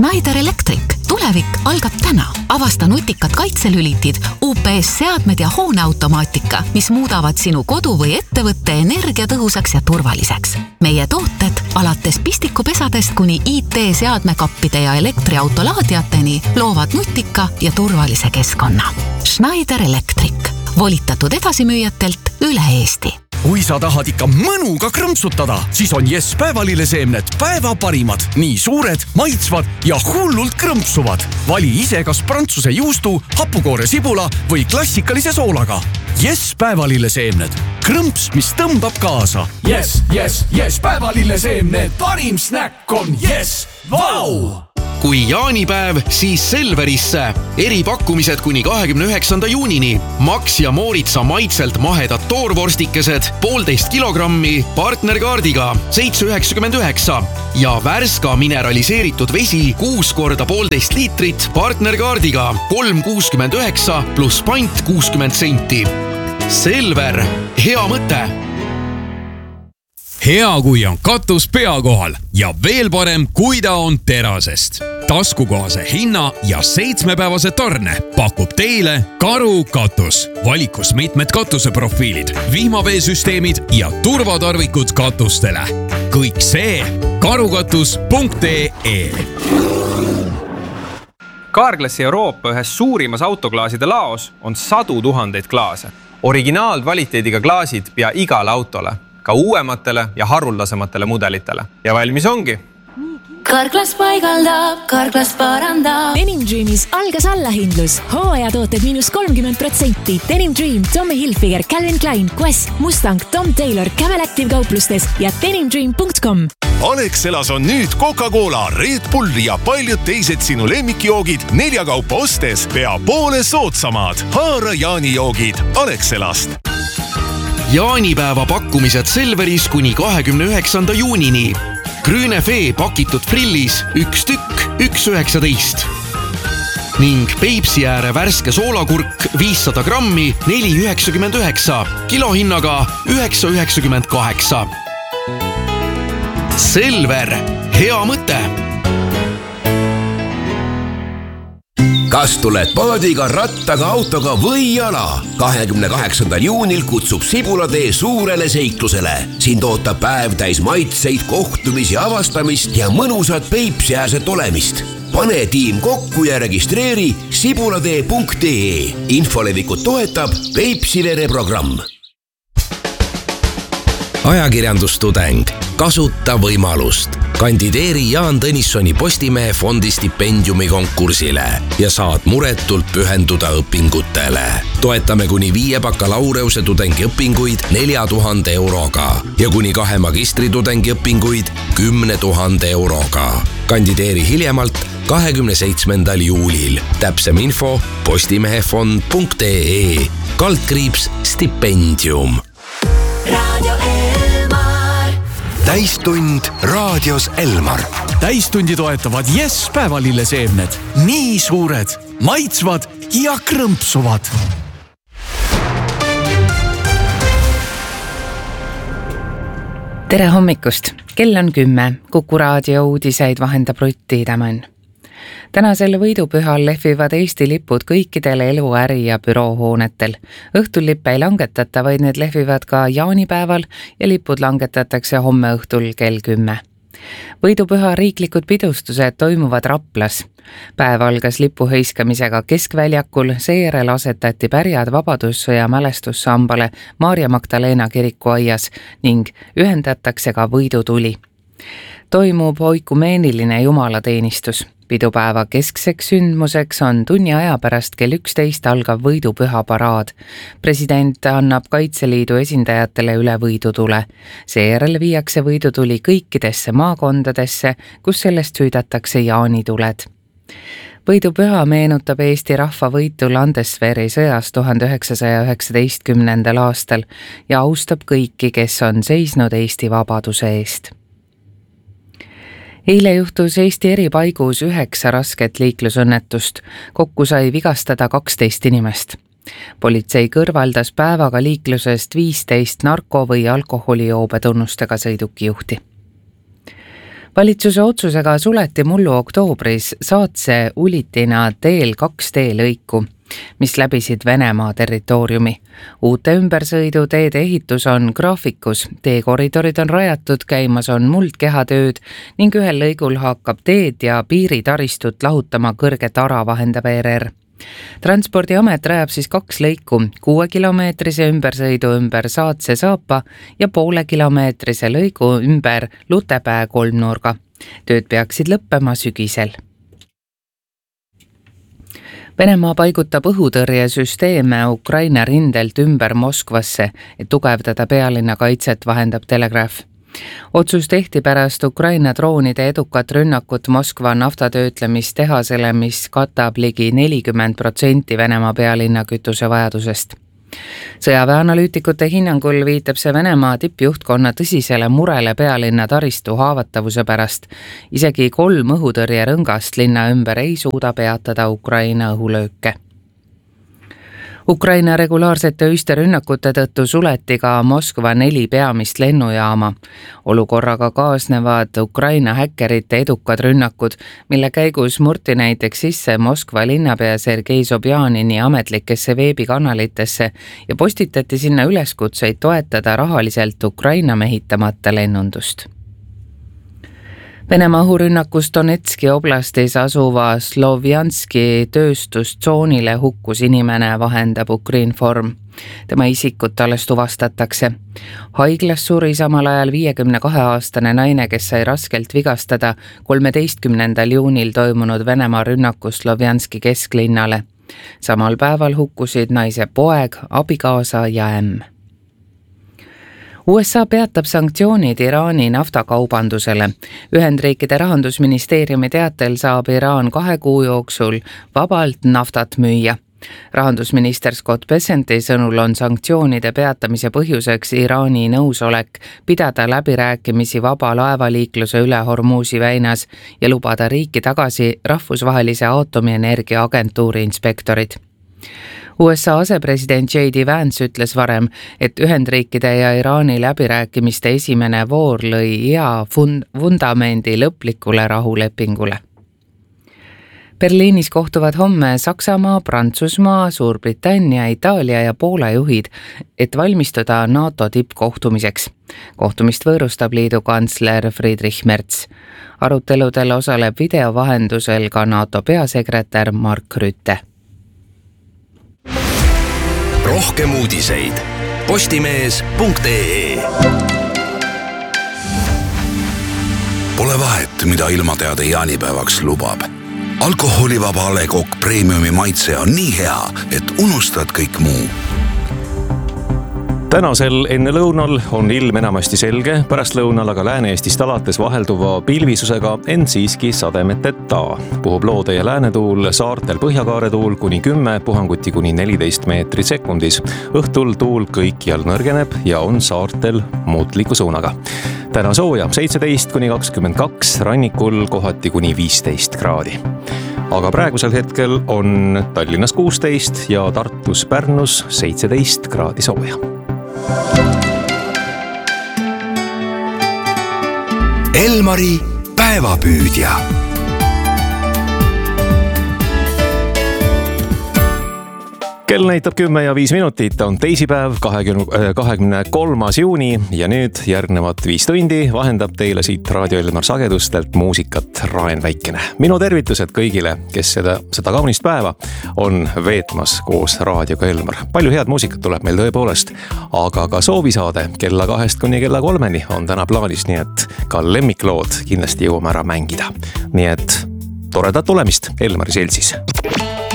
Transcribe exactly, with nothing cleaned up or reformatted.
Schneider Electric. Tulevik algab täna. Avasta nutikad kaitselülitid, U P S-seadmed ja hooneautomaatika, mis muudavad sinu kodu või ettevõtte energiatõhusaks ja turvaliseks. Meie tooted alates pistikupesadest kuni I T-seadmekappide ja elektriautolaadiateni loovad nutika ja turvalise keskkonna. Schneider Electric. Volitatud edasimüüjatelt üle Eesti. Kui sa tahad ikka mõnuga krõmpsutada, siis on Yes päevalilleseemned päeva parimad. Nii suured, maitsvad ja hullult krõmpsuvad. Vali ise kas prantsuse juustu, hapukoore sibula või klassikalise soolaga. Yes päevalilleseemned. Krõmps, mis tõmbab kaasa. Yes, yes, yes päevalilleseemned. Parim snäkk on Yes. Vau! Kui jaanipäev, siis Selverisse. Eripakkumised kuni kahekümne üheksanda juunini. Max ja Mooritsa maitselt mahedad toorvorstikesed, poolteist kilogrammi partnerkaardiga, seitse üheksakümmend üheksa. Ja Värska mineraliseeritud vesi kuus korda poolteist liitrit partnerkaardiga, kolm kuuskümmend üheksa pluss pant kuuskümmend senti. Selver, hea mõte! Hea, kui on katus pea kohal ja veel parem, kui ta on terasest. Taskukohase hinna ja seitsmepäevase tarne pakub teile Karu katus. Valikus mitmed katuseprofiilid, vihmaveesüsteemid ja turvatarvikud katustele. Kõik see karukatus punkt ee. Carglassi Euroopa ühes suurimas autoklaaside laos on sadu tuhandeid klaase. Originaalkvaliteediga klaasid pea igale autole, ka uuematele ja haruldasematele mudelitele. Ja valmis ongi. Carglass paigaldab, Carglass parandab. Denim Dreamis algas allahindlus. Hooajatooted miinus kolmkümmend protsenti. Denim Dream, Tommy Hilfiger, Calvin Klein, Quest, Mustang, Tom Taylor, Camel Active kauplustes ja denim dream punkt com. Alexelas on nüüd Coca-Cola, Red Bull ja paljud teised sinu lemmikjoogid nelja kaupa ostes pea poole soodsamad. Haara jaanijoogid Alexelast. Jaanipäeva pakkumised Selveris kuni kahekümne üheksanda juunini. Grünefee pakitud frillis üks tükk, üks üheksateist. Ning Peipsi ääre värske soolakurk viissada grammi, neli üheksakümmend üheksa, kilohinnaga üheksa üheksakümmend kaheksa. Selver, hea mõte! Kas tuled paadiga, rattaga, autoga või jala? kahekümne kaheksandal juunil kutsub Sibulatee suurele seiklusele. Siin ootab päev täis maitseid, kohtumisi, avastamist ja mõnusat Peipsiäärset olemist. Pane tiim kokku ja registreeri sibulatee punkt ee. Infolevikut toetab Peipsivere programm. Ajakirjandustudeng. Kasuta võimalust. Kandideeri Jaan Tõnissoni Postimehe fondi stipendiumi konkursile ja saad muretult pühenduda õpingutele. Toetame kuni viie bakalaureuse tudengi õpinguid nelja tuhande euroga ja kuni kahe magistri tudengi õpinguid kümne tuhande euroga. Kandideeri hiljemalt kahekümne seitsmendal juulil. Täpsem info postimehefond punkt ee. Kaldkriips stipendium. Radio Elmar. Täistund raadios Elmar. Täistundi toetavad Yes päevalilleseemned. Nii suured, maitsvad ja krõmpsuvad. Tere hommikust! Kell on kümme. Kuku raadio uudiseid vahendab Rutti Tämän. Tänasel võidupühal lehvivad Eesti lipud kõikidel elu, äri ja büroohoonetel. Õhtul lippe ei langetata, vaid need lehvivad ka jaanipäeval ja lipud langetatakse homme õhtul kell kümme. Võidupüha riiklikud pidustused toimuvad Raplas. Päev algas lipu heiskamisega Keskväljakul, seejärel asetati pärjad Vabadussõja mälestussambale Maarja Magdalena kirikuaias ning ühendatakse ka võidutuli. Toimub oikumeeniline jumalateenistus. Pidupäeva keskseks sündmuseks on tunni aja pärast kell üksteist algav võidupüha paraad. President annab Kaitseliidu esindajatele üle võidutule. Seejärel viiakse võidutuli kõikidesse maakondadesse, kus sellest süüdatakse jaanituled. Võidupüha meenutab Eesti rahva võitu Landesveri sõjas tuhande üheksasaja üheksateistkümnendal aastal ja austab kõiki, kes on seisnud Eesti vabaduse eest. Eile juhtus Eesti eri paigus üheksa rasket liiklusõnnetust. Kokku sai vigastada kaksteist inimest. Politsei kõrvaldas päevaga liiklusest viisteist narko- või alkoholijoobe tunnustega sõidukijuhti. Valitsuse otsusega suleti mullu oktoobris Saatse Ulitina teel kaks teelõiku, mis läbisid Venemaa territooriumi. Uute ümbersõiduteede ehitus on graafikus, teekoridorid on rajatud, käimas on muldkehatööd ning ühel lõigul hakkab teed ja piiritaristut lahutama kõrge tara, vahendab E R R. Transpordiamet rajab siis kaks lõiku, kuue kilomeetrise ümbersõidu ümber Saatse Saapa ja poole kilomeetrise lõigu ümber Lutepää kolmnurga. Tööd peaksid lõppema sügisel. Venemaa paigutab õhutõrjesüsteeme Ukraina rindelt ümber Moskvasse, et tugevdada pealinna kaitset, vahendab Telegraph. Otsus tehti pärast Ukraina droonide edukat rünnakut Moskva naftatöötlemistehasele, mis katab ligi nelikümmend protsenti Venemaa pealinna kütusevajadusest. Sõjaväeanalüütikute hinnangul viitab see Venemaa tippjuhtkonna tõsisele murele pealinna taristu haavatavuse pärast. Isegi kolm õhutõrjerõngast linna ümber ei suuda peatada Ukraina õhulööke. Ukraina regulaarsete öiste rünnakute tõttu suleti ka Moskva neli peamist lennujaama. Olukorraga kaasnevad Ukraina häkkerite edukad rünnakud, mille käigus murti näiteks sisse Moskva linnapea Sergei Sobjanini ametlikesse veebikanalitesse ja postitati sinna üleskutseid toetada rahaliselt Ukraina mehitamata lennundust. Venemaa õhurünnakus Donetski oblastis asuva Slovjanski tööstustsoonile hukkus inimene, vahendab Ukrinform. Tema isikut alles tuvastatakse. Haiglas suri samal ajal viiekümne kahe aastane naine, kes sai raskelt vigastada kolmeteistkümnendal juunil toimunud Venemaa rünnakus Slovjanski kesklinnale. Samal päeval hukkusid naise poeg, abikaasa ja ämm. U S A peatab sanktsioonid Iraani naftakaubandusele. Ühendriikide rahandusministeeriumi teatel saab Iraan kahe kuu jooksul vabalt naftat müüa. Rahandusminister Scott Bessenti sõnul on sanktsioonide peatamise põhjuseks Iraani nõusolek pidada läbirääkimisi vaba laevaliikluse üle Hormuzi väinas ja lubada riiki tagasi rahvusvahelise aatomienergia agentuuri inspektorid. U S A asepresident J D Vance ütles varem, et Ühendriikide ja Iraani läbirääkimiste esimene voor lõi hea fund- vundamendi lõplikule rahulepingule. Berliinis kohtuvad homme Saksamaa, Prantsusmaa, Suurbritannia, Itaalia ja Poola juhid, et valmistuda NATO tippkohtumiseks. Kohtumist võõrustab liidu kantsler Friedrich Merz. Aruteludel osaleb video vahendusel ka NATO peasekretär Mark Rutte. Rohkem uudiseid postimees punkt ee. Pole vahet, mida ilmateade jaanipäevaks lubab. Alkoholivaba A Le Coq Premiumi maitse on nii hea, et unustad kõik muu. Tänasel enne lõunal on ilm enamasti selge, pärast lõunal aga Lääne-Eestist alates vahelduva pilvisusega, ent siiski sademeteta. Puhub loode ja läänetuul, saartel põhjakaaretuul kuni kümme, puhanguti kuni neliteist meetrit sekundis. Õhtul tuul kõikjal nõrgeneb ja on saartel muutliku suunaga. Täna sooja seitseteist kuni kakskümmend kaks, rannikul kohati kuni viisteist kraadi. Aga praegusel hetkel on Tallinnas kuusteist ja Tartus Pärnus seitseteist kraadi sooja. Elmari päevapüüdja. Kell näitab kümme ja viis minutit, on teisipäev, kahekümne kolmas juuni ja nüüd järgnevad viis tundi vahendab teile siit Raadio Elmar sagedustelt muusikat Raen Väikene. Minu tervitused kõigile, kes seda, seda kaunist päeva on veetmas koos Raadioga Elmar. Palju head muusikat tuleb meil tõepoolest, aga ka soovisaade kella kahest kuni kella kolmeni on täna plaanis, nii et ka lemmiklood kindlasti jõuame ära mängida. Nii et toredat tulemist Elmari seltsis.